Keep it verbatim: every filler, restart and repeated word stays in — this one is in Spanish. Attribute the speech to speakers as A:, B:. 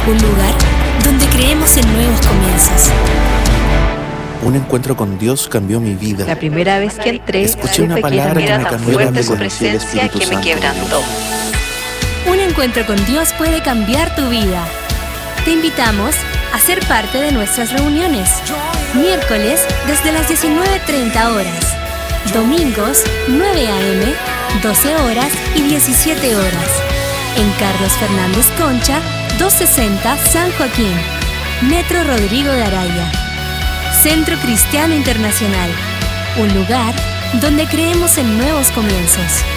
A: un lugar donde creemos en nuevos comienzos.
B: Un encuentro con Dios cambió mi vida.
C: La primera vez que entré,
B: Escuché una
C: supe que
B: palabra que
C: era
B: me
C: tan
B: cambió
C: fuerte
B: la
C: su
B: vida.
C: presencia que me quebrantó.
A: Un encuentro con Dios puede cambiar tu vida. Te invitamos a ser parte de nuestras reuniones. Miércoles desde las diecinueve treinta horas. Domingos nueve a eme, doce horas y diecisiete horas. En Carlos Fernández Concha, doscientos sesenta San Joaquín. Metro Rodrigo de Araya. Centro Cristiano Internacional. Un lugar donde creemos en nuevos comienzos.